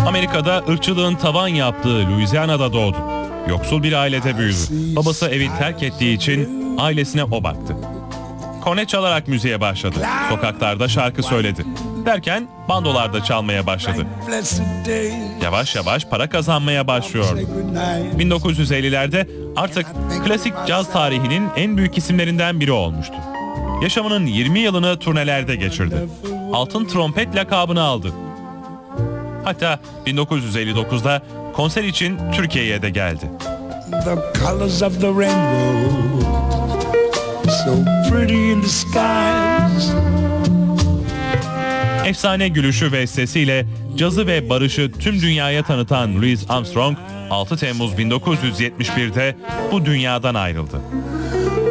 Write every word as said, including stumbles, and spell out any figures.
Amerika'da ırkçılığın tavan yaptığı Louisiana'da doğdu. Yoksul bir ailede büyüdü. Babası evi terk ettiği için ailesine o baktı. Kornet çalarak müziğe başladı. Sokaklarda şarkı söyledi. Derken bandolarda çalmaya başladı. Yavaş yavaş para kazanmaya başlıyordu. bin dokuz yüz ellilerde artık klasik caz tarihinin en büyük isimlerinden biri olmuştu. Yaşamının yirmi yılını turnelerde geçirdi. Altın Trompet lakabını aldı. Hatta bin dokuz yüz elli dokuzda konser için Türkiye'ye de geldi. The colors of the rainbow, so pretty in the skies. Efsane gülüşü ve sesiyle cazı ve barışı tüm dünyaya tanıtan Louis Armstrong, altı Temmuz bin dokuz yüz yetmiş birde bu dünyadan ayrıldı.